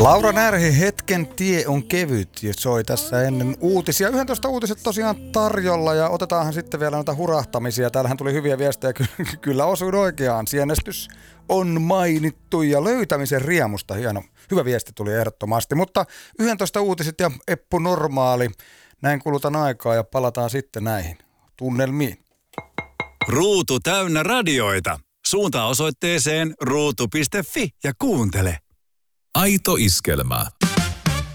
Laura Närhi, hetken tie on kevyt, ja soi tässä ennen uutisia. 11 uutiset tosiaan tarjolla, ja otetaanhan sitten vielä noita hurahtamisia. Täällähän tuli hyviä viestejä, kyllä osuin oikeaan. Sienestys on mainittu ja löytämisen riemusta. Hieno, hyvä viesti tuli ehdottomasti. Mutta 11 uutiset ja Eppu Normaali. Näin kulutan aikaa ja palataan sitten näihin tunnelmiin. Ruutu täynnä radioita. Suuntaa osoitteeseen ruutu.fi ja kuuntele. Aito iskelmä.